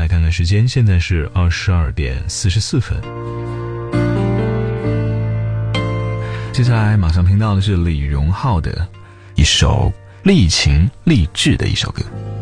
来看看时间，现在是22:44。接下来马上听到的是李荣浩的一首励情励志的一首歌。